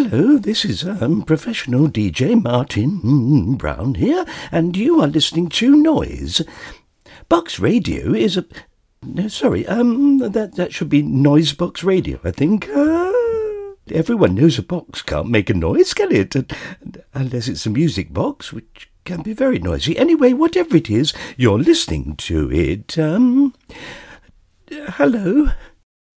Hello, this is professional DJ Martin Brown here, and you are listening to Noise. Box Radio is a... No, sorry, that should be Noise Box Radio, I think. Everyone knows a box can't make a noise, can it? Unless it's a music box, which can be very noisy. Anyway, whatever it is, you're listening to it. Hello?